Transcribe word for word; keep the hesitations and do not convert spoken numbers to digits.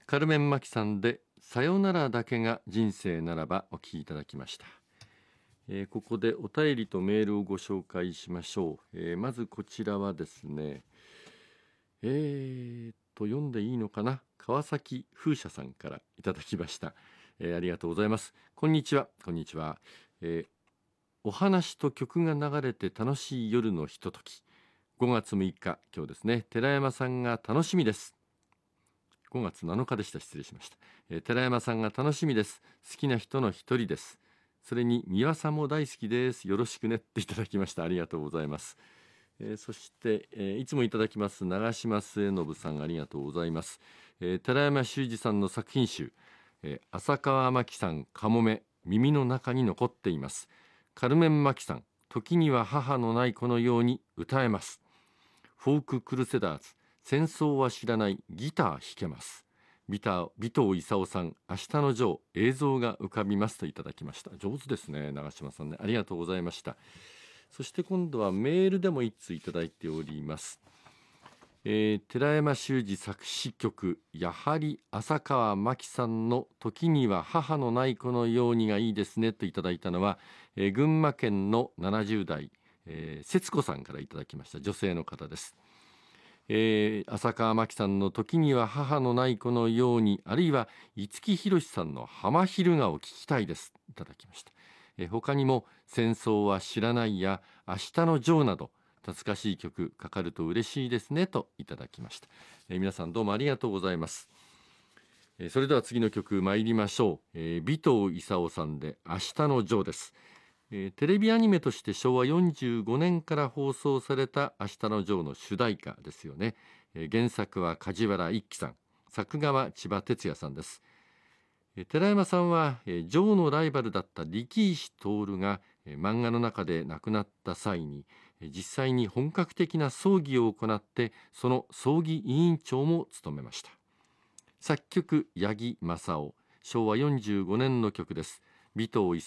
カルメン・マキさんでさよならだけが人生ならばお聞きいただきました。えーここでお便りとメールをご紹介しましょう。えーまずこちらはですね、えー、っと読んでいいのかな。川崎風車さんからいただきました。えーありがとうございます。こんにちは。こんにちは。えーお話と曲が流れて楽しい夜のひととき。ごがつむいか、今日ですね、寺山さんが楽しみです。ごがつなのかでした。失礼しました。えー寺山さんが楽しみです。好きな人の一人です。それに三輪さんも大好きです。よろしくねっていただきました。ありがとうございます。えーそして、えーいつもいただきます長島末信さん、ありがとうございます。えー寺山修司さんの作品集、えー浅川真紀さんかもめ、耳の中に残っています。カルメン・マキさん、時には母のない子のように歌えます。フォーク・クルセダーズ、戦争は知らない、ギター弾けます。ビター尾藤勲さん、明日のジョー、映像が浮かびますといただきました。上手ですね、長嶋さんね、ありがとうございました。そして今度はメールでも一通いただいております。えー寺山修司作詞曲、やはり浅川真紀さんの時には母のない子のようにがいいですねといただいたのは、えー群馬県のななじゅう代、えー節子さんからいただきました。女性の方です。えー浅川真紀さんの時には母のない子のように、あるいは五木ひろしさんの浜昼がを聞きたいです、いただきました。えー他にも戦争は知らないや明日のジョーなど懐かしい曲かかると嬉しいですねといただきました。えー皆さんどうもありがとうございます。えーそれでは次の曲参りましょう。えー尾藤勲さんで明日のジョーです。えーテレビアニメとしてしょうわよんじゅうごねんから放送された明日のジョーの主題歌ですよね。えー原作は梶原一騎さん、作画は千葉哲也さんです。えー寺山さんは、えージョーのライバルだった力石徹が、えー漫画の中で亡くなった際に、えー実際に本格的な葬儀を行ってその葬儀委員長も務めました。作曲八木正夫、しょうわよんじゅうごねんの曲です。尾藤